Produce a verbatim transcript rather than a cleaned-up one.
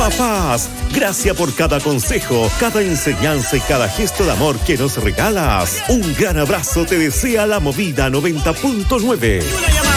Papás, gracias por cada consejo, cada enseñanza y cada gesto de amor que nos regalas. Un gran abrazo te desea la Movida noventa punto nueve.